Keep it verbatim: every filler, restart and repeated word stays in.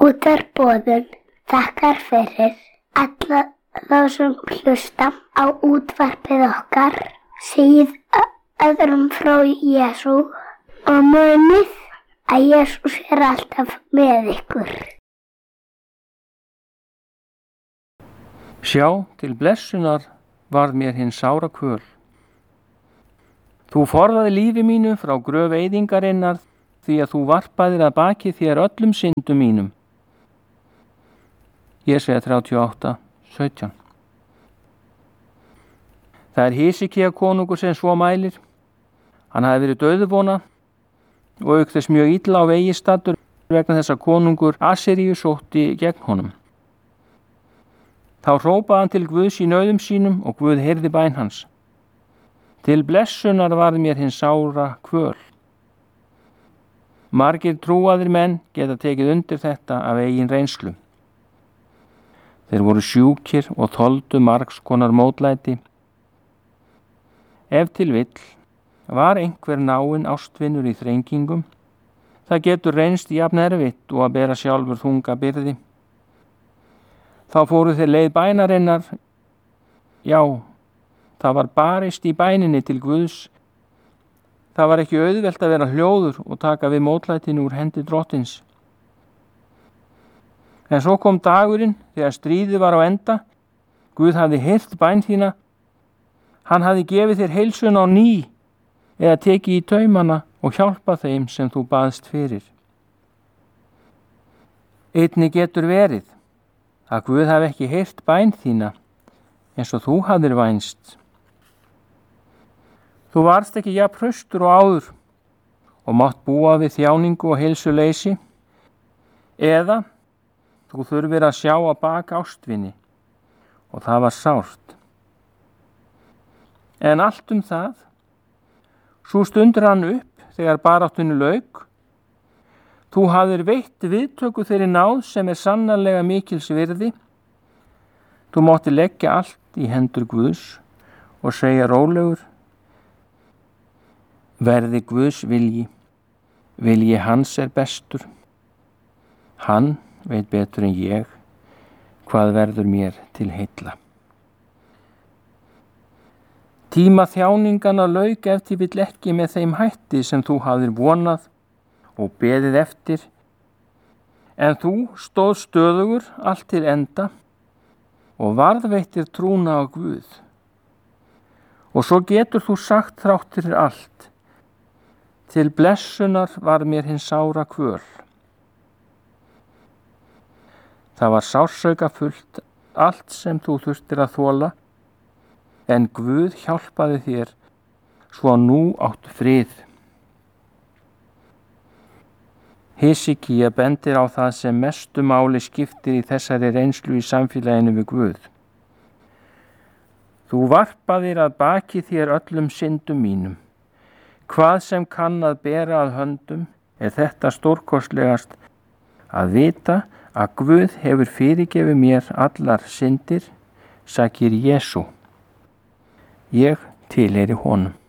Útvarpsboðun þakkar fyrir alla þá sem hlusta á útvarpið okkar, segið öðrum frá Jesú og munið að Jesús er alltaf með ykkur. Sjá, til blessunar varð mér hinn sára kvöl. Þú forðaði lífi mínu frá gröf eyðingarinnar, því að þú varpaðir að baki þér öllum syndum mínum. Jesaja þrjátíu og átta, sautján. Það er Hisikía konungur sem svo mælir. Hann hafi verið dauðvona og auk þess mjög illa á vegi staddur vegna þess að konungur Assyríu sótti gegn honum. Þá hrópaði hann til Guðs í nauðum sínum og Guð heyrði bæn hans. Til blessunar varð mér hinn sára kvöl. Margir trúaðir menn geta tekið undir þetta af eigin reynslu. Þeir voru sjúkir og þoldu margs konar mótlæti. Ef til vill var einhver náinn ástvinur í þrengingum, það getur reynst jafn erfitt og að bera sjálfur þunga byrði. Þá fóru þeir leið bænarinnar. Já, það var barist í bæninni til Guðs. Það var ekki auðvelt að vera hljóður og taka við mótlætinu úr hendi drottins. En svo kom dagurinn þegar stríðið var á enda. Guð hafði heyrt bæn þína. Hann hafði gefið þér heilsun á ný eða tekið í taumana og hjálpað þeim sem þú baðst fyrir. Einnig getur verið að Guð hafi ekki heyrt bæn þína eins og þú hafðir vænst. Þú varst ekki jafn hraustur og áður og mátt búa við þjáningu og heilsuleysi, eða þú þurfir að sjá á bak ástvini og það var sárt. En allt um það, svo stundur hann upp þegar baráttunni lauk. Þú hafðir veitt viðtöku þeirri náð sem er sannarlega mikils virði. Þú mátti leggja allt í hendur Guðs og segja rólegur: verði Guðs vilji, vilji hans er bestur. Hann veit betur en ég hvað verður mér til heilla. Tíma þjáningana lauk ef til vill ekki með þeim hætti sem þú hafðir vonað og beðið eftir, en þú stóð stöðugur allt til enda og varðveittir trúna á Guð. Og svo getur þú sagt þrátt fyrir allt: til blessunar var mér hinn sára kvöl. Það var sársauka-fullt allt sem þú þurftir að þola, en Guð hjálpaði þér svo að nú áttu frið. Hisikía bendir á það sem mestu máli skiptir í þessari reynslu í samfélaginu við Guð. Þú varpaðir að baki þér öllum syndum mínum. Hvað sem kann að bera að höndum er þetta stórkostlegast, að vita að Guð hefur fyrirgefið mér allar syndir, sakir Jesú. Ég tilheyri honum.